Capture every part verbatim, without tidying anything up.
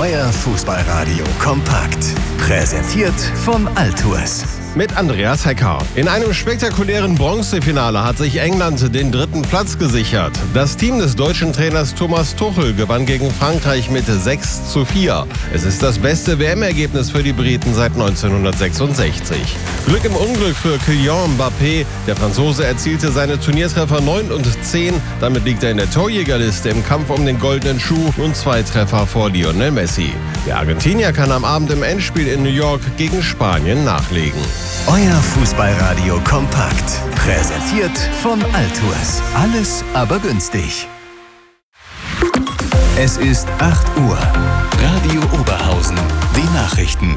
Euer Fußballradio kompakt. Präsentiert von Altours. Mit Andreas Hecker. In einem spektakulären Bronzefinale hat sich England den dritten Platz gesichert. Das Team des deutschen Trainers Thomas Tuchel gewann gegen Frankreich mit sechs zu vier. Es ist das beste W M-Ergebnis für die Briten seit neunzehnhundertsechsundsechzig. Glück im Unglück für Kylian Mbappé. Der Franzose erzielte seine Turniertreffer neun und zehn. Damit liegt er in der Torjägerliste im Kampf um den goldenen Schuh und zwei Treffer vor Lionel Messi. Der Argentinier kann am Abend im Endspiel in New York gegen Spanien nachlegen. Euer Fußballradio kompakt. Präsentiert von Altours. Alles aber günstig. Es ist acht Uhr. Radio Oberhausen. Die Nachrichten.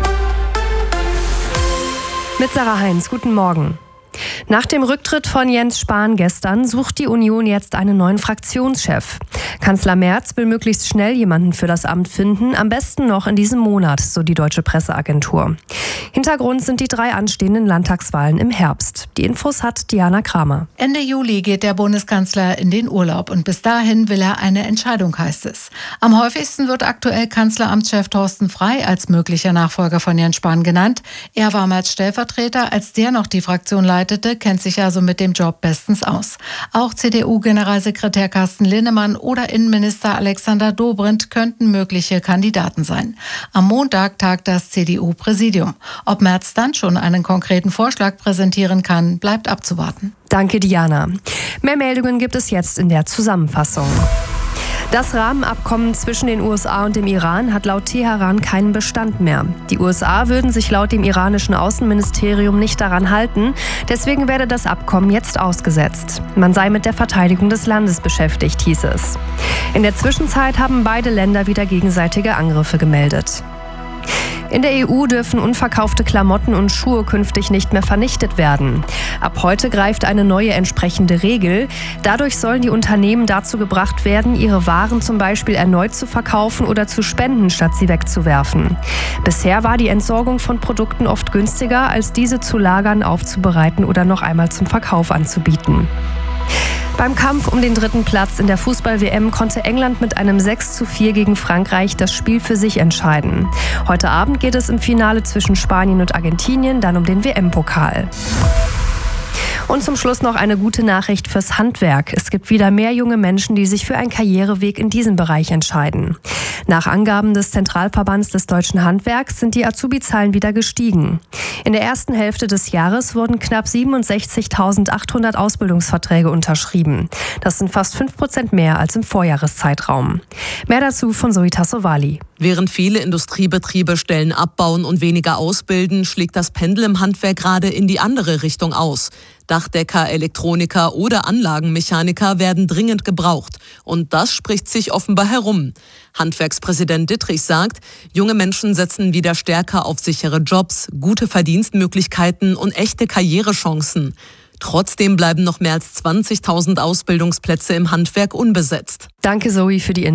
Mit Sarah Heinz, guten Morgen. Nach dem Rücktritt von Jens Spahn gestern sucht die Union jetzt einen neuen Fraktionschef. Kanzler Merz will möglichst schnell jemanden für das Amt finden, am besten noch in diesem Monat, so die Deutsche Presseagentur. Hintergrund sind die drei anstehenden Landtagswahlen im Herbst. Die Infos hat Diana Kramer. Ende Juli geht der Bundeskanzler in den Urlaub und bis dahin will er eine Entscheidung, heißt es. Am häufigsten wird aktuell Kanzleramtschef Thorsten Frey als möglicher Nachfolger von Jens Spahn genannt. Er war als Stellvertreter, als der noch die Fraktion leitete, kennt sich also mit dem Job bestens aus. Auch C D U-Generalsekretär Carsten Linnemann oder Innenminister Alexander Dobrindt könnten mögliche Kandidaten sein. Am Montag tagt das C D U-Präsidium. Ob Merz dann schon einen konkreten Vorschlag präsentieren kann, bleibt abzuwarten. Danke, Diana. Mehr Meldungen gibt es jetzt in der Zusammenfassung. Das Rahmenabkommen zwischen den U S A und dem Iran hat laut Teheran keinen Bestand mehr. Die U S A würden sich laut dem iranischen Außenministerium nicht daran halten. Deswegen werde das Abkommen jetzt ausgesetzt. Man sei mit der Verteidigung des Landes beschäftigt, hieß es. In der Zwischenzeit haben beide Länder wieder gegenseitige Angriffe gemeldet. In der E U dürfen unverkaufte Klamotten und Schuhe künftig nicht mehr vernichtet werden. Ab heute greift eine neue entsprechende Regel. Dadurch sollen die Unternehmen dazu gebracht werden, ihre Waren zum Beispiel erneut zu verkaufen oder zu spenden, statt sie wegzuwerfen. Bisher war die Entsorgung von Produkten oft günstiger, als diese zu lagern, aufzubereiten oder noch einmal zum Verkauf anzubieten. Beim Kampf um den dritten Platz in der Fußball-W M konnte England mit einem sechs zu vier gegen Frankreich das Spiel für sich entscheiden. Heute Abend geht es im Finale zwischen Spanien und Argentinien dann um den W M-Pokal. Und zum Schluss noch eine gute Nachricht fürs Handwerk. Es gibt wieder mehr junge Menschen, die sich für einen Karriereweg in diesem Bereich entscheiden. Nach Angaben des Zentralverbands des deutschen Handwerks sind die Azubi-Zahlen wieder gestiegen. In der ersten Hälfte des Jahres wurden knapp siebenundsechzigtausendachthundert Ausbildungsverträge unterschrieben. Das sind fast fünf Prozent mehr als im Vorjahreszeitraum. Mehr dazu von Zoe Tassovali. Während viele Industriebetriebe Stellen abbauen und weniger ausbilden, schlägt das Pendel im Handwerk gerade in die andere Richtung aus. Dachdecker, Elektroniker oder Anlagenmechaniker werden dringend gebraucht. Und das spricht sich offenbar herum. Handwerkspräsident Dittrich sagt, junge Menschen setzen wieder stärker auf sichere Jobs, gute Verdienstmöglichkeiten und echte Karrierechancen. Trotzdem bleiben noch mehr als zwanzigtausend Ausbildungsplätze im Handwerk unbesetzt. Danke, Zoe, für die